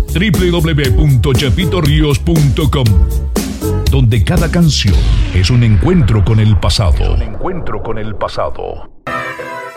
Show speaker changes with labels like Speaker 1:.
Speaker 1: www.chapitorios.com, donde cada canción es un encuentro con el pasado.